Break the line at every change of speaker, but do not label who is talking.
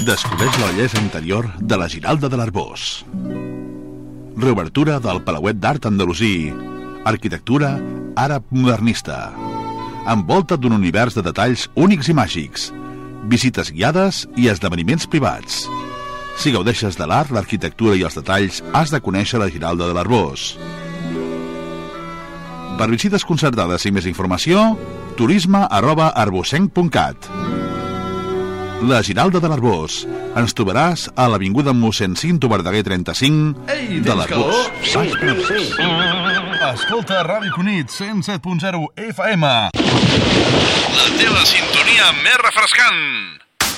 Descobreix la bellesa interior de la Giralda de l'Arboç. Reobertura del Palauet d'Art Andalusí. Arquitectura àrab modernista. Envolta't d'un univers de detalls únics i màgics. Visites guiades i esdeveniments privats. Si gaudeixes de l'art, l'arquitectura i els detalls, has de conèixer la Giralda de l'Arboç. Per visites concertades i més informació, turisme@arbocenc.cat. La Giralda de l'Arboç. Ens trobaràs a l'avinguda mossèn Cinto Verdaguer 35 de l'Arboç.
Escolta Ràdio Cunit 107.0 FM.
La teva sintonia més refrescant.